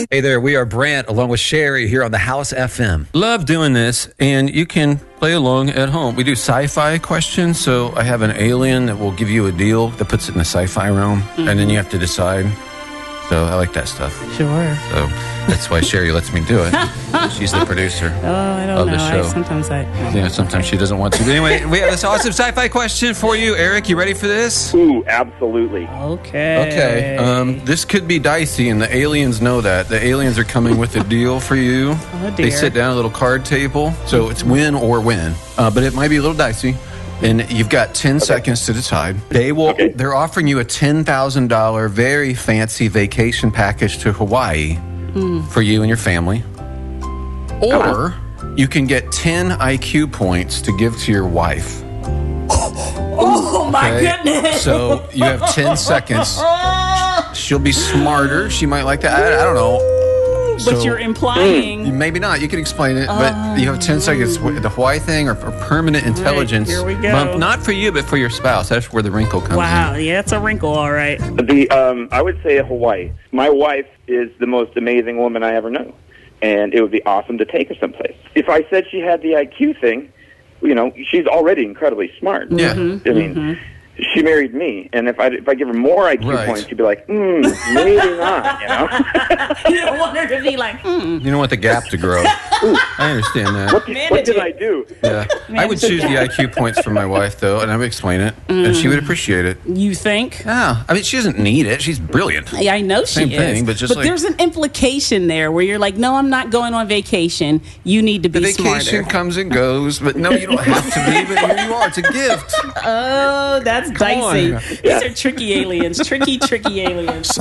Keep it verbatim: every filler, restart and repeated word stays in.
Hey there, we are Brant along with Sherry here on the House F M. Love doing this, and you can play along at home. We do sci-fi questions, so I have an alien that will give you a deal that puts it in the sci-fi realm, mm-hmm. and then you have to decide. So I like that stuff. Sure. So that's why Sherry lets me do it. She's the producer oh, I don't of know. the show. I, sometimes I... Yeah, sometimes she doesn't want to. But anyway, we have this awesome sci-fi question for you. Eric, you ready for this? Ooh, absolutely. Okay. Okay. Um, this could be dicey, and the aliens know that. The aliens are coming with a deal for you. Oh, dear. They sit down at a little card table, so it's win or win. Uh, but it might be a little dicey. And you've got ten okay. seconds to decide. They will. Okay. They're offering you a ten thousand dollars very fancy vacation package to Hawaii mm. for you and your family. Or you can get ten I Q points to give to your wife. Oh, my okay? goodness. So you have ten seconds. She'll be smarter. She might like that. I, I don't know. But so, you're implying... Maybe not. You can explain it, but uh, you have ten seconds. The Hawaii thing or, or permanent intelligence. Right, here we go. Bump, not for you, but for your spouse. That's where the wrinkle comes wow, in. Wow, yeah, it's a wrinkle, all right. The um, I would say Hawaii. My wife is the most amazing woman I ever know, and it would be awesome to take her someplace. If I said she had the I Q thing, you know, she's already incredibly smart. Yeah. Mm-hmm, I mean... mm-hmm. She married me, and if I if I give her more I Q right. points, she'd be like, hmm, maybe not, you know? You don't want her to be like, hmm. You don't want the gap to grow. Ooh, I understand that. What, did, what did I do? Yeah, I would choose the I Q points for my wife, though, and I would explain it, mm. and she would appreciate it. You think? Yeah, I mean, she doesn't need it. She's brilliant. Yeah, I know she Same is. thing, but just but like... there's an implication there where you're like, no, I'm not going on vacation. You need to be the vacation smarter. comes and goes, but no, you don't have to be, but here you are. It's a gift. Oh, that's Come dicey. on. These yeah. are tricky aliens. Tricky, tricky aliens.